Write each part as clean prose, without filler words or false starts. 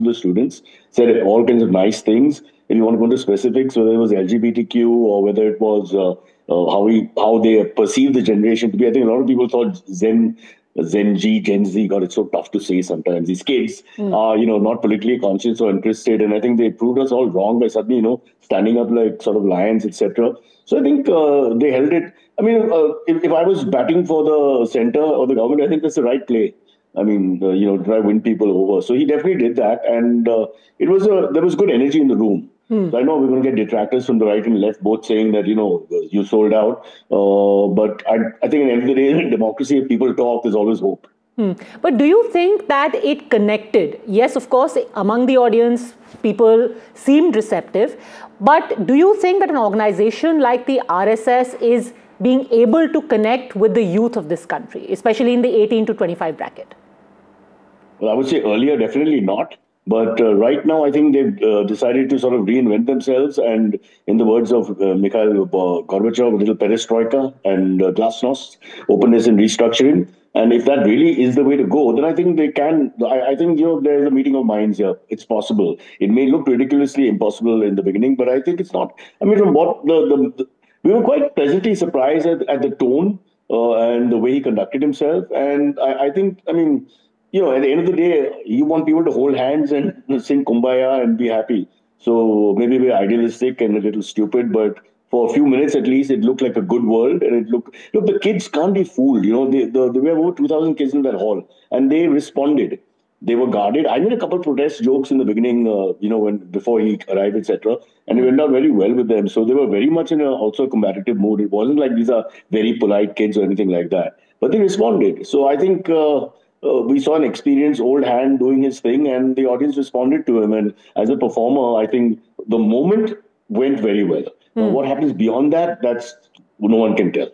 the students, said all kinds of nice things. If you want to go into specifics, whether it was LGBTQ or whether it was how they perceive the generation to be, I think a lot of people thought Gen Z, God, it's so tough to say sometimes. These kids are, not politically conscious or interested, and I think they proved us all wrong by suddenly, standing up like sort of lions, etc. So I think they held it. I mean, if I was batting for the center or the government, I think that's the right play. I mean, try win people over. So he definitely did that, and there was good energy in the room. So I know we're going to get detractors from the right and left, both saying that you sold out. But I think at the end of the day, in democracy, if people talk, there's always hope. But do you think that it connected? Yes, of course, among the audience, people seemed receptive. But do you think that an organization like the RSS is being able to connect with the youth of this country, especially in the 18 to 25 bracket? Well, I would say earlier, definitely not. But right now, I think they've decided to sort of reinvent themselves. And in the words of Mikhail Gorbachev, a little perestroika and glasnost, openness and restructuring. And if that really is the way to go, then I think they can. I think there's a meeting of minds here. It's possible. It may look ridiculously impossible in the beginning, but I think it's not. I mean, from what we were quite pleasantly surprised at the tone and the way he conducted himself. And I think, I mean, at the end of the day, you want people to hold hands and sing Kumbaya and be happy. So maybe we're idealistic and a little stupid, but for a few minutes at least, it looked like a good world. And look, the kids can't be fooled. We have over 2,000 kids in that hall, and they responded. They were guarded. I made a couple of protest jokes in the beginning, when before he arrived, etc. And it went out very well with them. So they were very much in also a combative mood. It wasn't like these are very polite kids or anything like that. But they responded. So I think we saw an experienced old hand doing his thing, and the audience responded to him. And as a performer, I think the moment went very well. Now, what happens beyond that, that's no one can tell.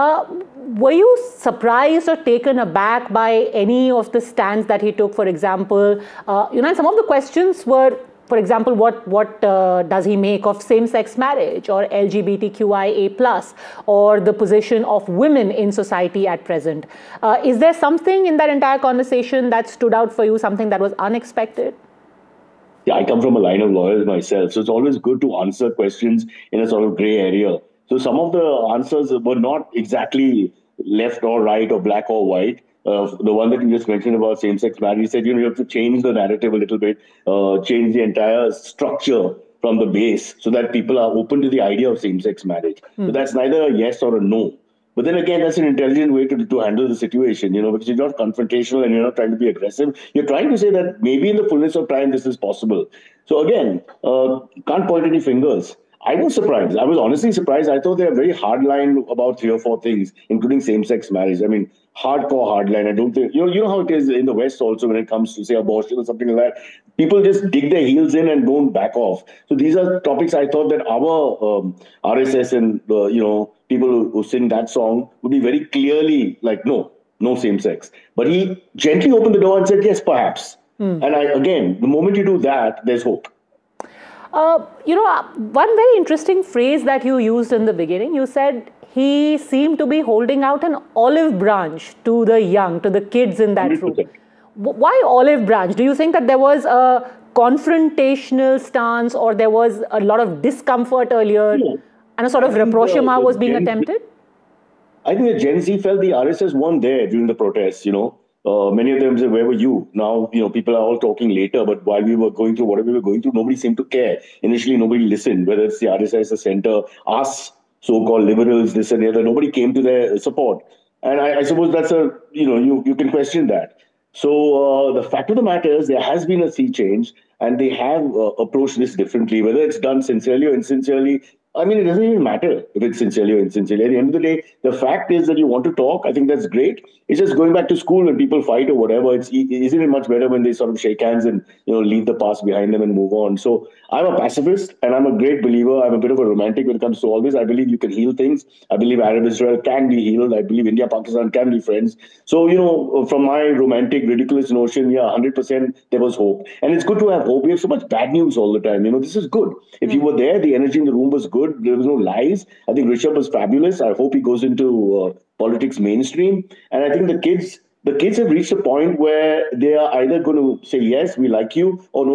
Were you surprised or taken aback by any of the stands that he took? For example, some of the questions were, for example, what does he make of same-sex marriage or LGBTQIA+, or the position of women in society at present? Is there something in that entire conversation that stood out for you, something that was unexpected? Yeah, I come from a line of lawyers myself, so it's always good to answer questions in a sort of gray area. So some of the answers were not exactly left or right or black or white. The one that you just mentioned about same-sex marriage, he said, you have to change the narrative a little bit, change the entire structure from the base so that people are open to the idea of same-sex marriage. So that's neither a yes or a no. But then again, that's an intelligent way to handle the situation, because you're not confrontational and you're not trying to be aggressive. You're trying to say that maybe in the fullness of time, this is possible. So again, can't point any fingers. I was surprised. I was honestly surprised. I thought they are very hard line about 3 or 4 things, including same-sex marriage. I mean, hardcore hard line. I don't think, you know how it is in the West also when it comes to, say, abortion or something like that. People just dig their heels in and don't back off. So these are topics I thought that our RSS and, people who sing that song would be very clearly like, no same sex. But he gently opened the door and said, yes, perhaps. And again, the moment you do that, there's hope. One very interesting phrase that you used in the beginning, you said he seemed to be holding out an olive branch to the young, to the kids in that 100%. Room. Why olive branch? Do you think that there was a confrontational stance or there was a lot of discomfort earlier and a sort of rapprochement was being attempted? I think the Gen Z felt the RSS weren't there during the protests, Many of them said, where were you? Now, people are all talking later, but while we were going through whatever we were going through, nobody seemed to care. Initially, nobody listened, whether it's the RSS, the center, us, so-called liberals, this and the other. Nobody came to their support. And I suppose that's you can question that. So the fact of the matter is there has been a sea change and they have approached this differently, whether it's done sincerely or insincerely. I mean, it doesn't even matter if it's sincerely or insincerely. At the end of the day, the fact is that you want to talk. I think that's great. It's just going back to school when people fight or whatever. Isn't it much better when they sort of shake hands and leave the past behind them and move on? So I'm a pacifist and I'm a great believer. I'm a bit of a romantic when it comes to all this. I believe you can heal things. I believe Arab-Israel can be healed. I believe India-Pakistan can be friends. So from my romantic, ridiculous notion, 100% there was hope, and it's good to have hope. We have so much bad news all the time. This is good. If you were there, the energy in the room was good. There was no lies. I think Rishabh was fabulous. I hope he goes into politics mainstream. And I think the kids have reached a point where they are either going to say, yes, we like you, or no,